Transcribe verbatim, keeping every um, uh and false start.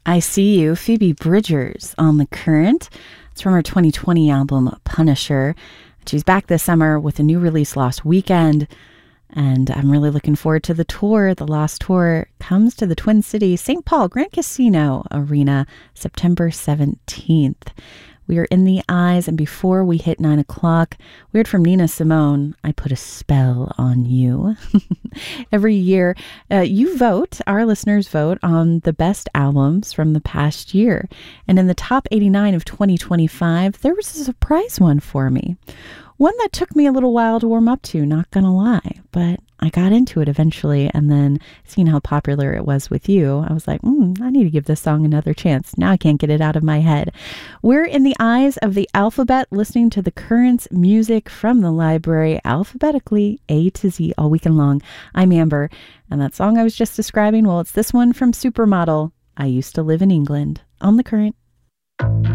I See You, Phoebe Bridgers on The Current. It's from her twenty twenty album, Punisher. She's back this summer with a new release, Lost Weekend. And I'm really looking forward to the tour. The Lost Tour comes to the Twin Cities, Saint Paul Grand Casino Arena, September seventeenth. We are in the eyes, and before we hit nine o'clock, we heard from Nina Simone, I Put a Spell on You. Every year, uh, you vote, our listeners vote on the best albums from the past year. And in the top eighty-nine of twenty twenty-five, there was a surprise one for me. One that took me a little while to warm up to, not gonna lie, but I got into it eventually, and then seeing how popular it was with you, I was like, mm, I need to give this song another chance. Now I can't get it out of my head. We're in the eyes of the alphabet, listening to the Current's music from the library, alphabetically, A to Z, all weekend long. I'm Amber, and that song I was just describing, well, it's this one from Supermodel, I Used to Live in England, on The Current.